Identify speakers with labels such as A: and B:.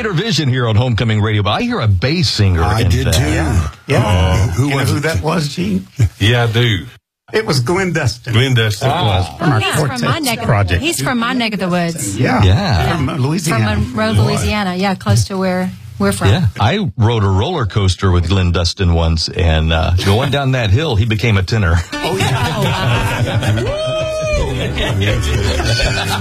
A: brighter vision here on Homecoming Radio, but I hear a bass singer.
B: I did too.
C: Yeah.
B: Who
C: you know
B: was
C: who
B: it?
C: that was, Gene?
D: Yeah, I do.
C: It was Glenn Dustin.
D: Glenn Dustin.
C: From our
E: He's from
C: Quartet
E: my neck of
C: project.
E: He's from my neck of the woods.
A: Yeah.
C: From Louisiana.
E: From Monroe, Louisiana. Yeah, close to where we're from.
A: Yeah, I rode a roller coaster with Glenn Dustin once, and going down that hill, he became a tenor.
C: Oh, yeah.
E: Oh, wow.